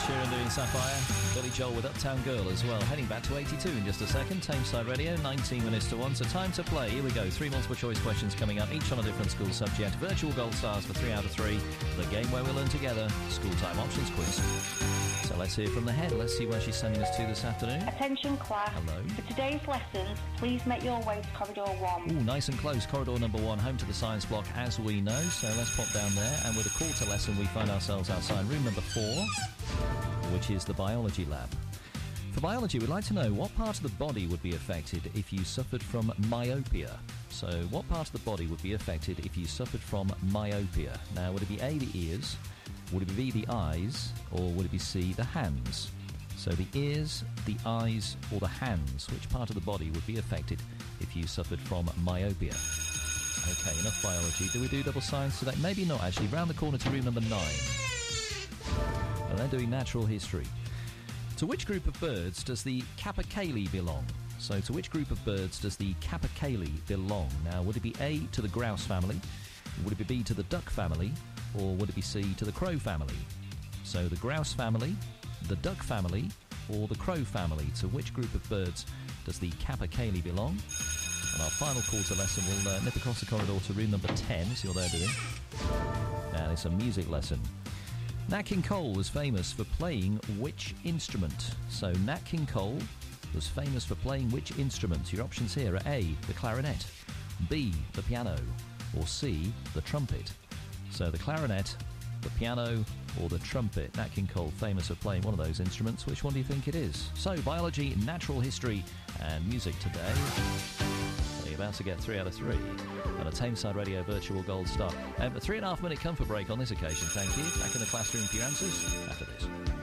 Sheeran doing Sapphire. Billy Joel with Uptown Girl as well. Heading back to 82 in just a second. Tameside Radio, 19 minutes to 1. So time to play. Here we go. 3 multiple choice questions coming up, each on a different school subject. Virtual Gold Stars for 3 out of 3. The game where we learn together. School time options quiz. So let's hear from the head. Let's see where she's sending us to this afternoon. Attention class. Hello. For today's lessons, please make your way to corridor 1. Ooh, nice and close. Corridor number 1, home to the science block, as we know. So let's pop down there. And with a call to lesson, we find ourselves outside room number 4, which is the biology lab. For biology, we'd like to know what part of the body would be affected if you suffered from myopia. So what part of the body would be affected if you suffered from myopia? Now, would it be A, the ears? Would it be the eyes? Or would it be C, the hands? So the ears, the eyes, or the hands, which part of the body would be affected if you suffered from myopia? Okay, enough biology. Do we do double science today? Maybe not, actually. Round the corner to room number 9. And they're doing natural history. To which group of birds does the capercaillie belong? So to which group of birds does the capercaillie belong? Now, would it be A, to the grouse family? Would it be B, to the duck family? Or would it be C, to the crow family? So the grouse family, the duck family, or the crow family? To which group of birds does the capercaillie belong? And our final call to lesson will nip across the corridor to room number 10, see what they're doing. Now, it's a music lesson. Nat King Cole was famous for playing which instrument? So Nat King Cole was famous for playing which instrument? Your options here are A, the clarinet, B, the piano, or C, the trumpet. So the clarinet, the piano, or the trumpet. Nat King Cole famous for playing one of those instruments. Which one do you think it is? So biology, natural history, and music today. So you're about to get 3 out of 3. And a Tameside Radio Virtual Gold Star. A 3.5 minute comfort break on this occasion, thank you. Back in the classroom for your answers after this.